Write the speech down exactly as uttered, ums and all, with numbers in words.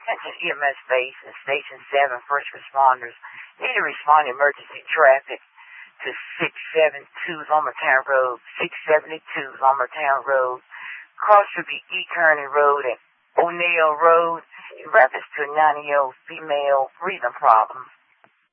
Attention E M S base and Station seven first responders need to respond to emergency traffic to six seventy-two Lumbertown Road, six seventy-two Lumbertown Road. Cross should be E. Kearney Road and O'Neill Road in reference to a nine-year-old female breathing problems.